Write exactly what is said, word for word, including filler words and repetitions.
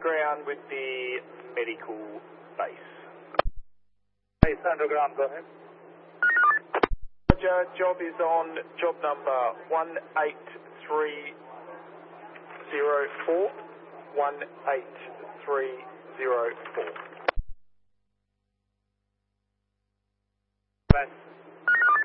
ground with the medical base. Base underground, go ahead. Roger, job is on job number one eight three zero four. one eight three zero four. Bye.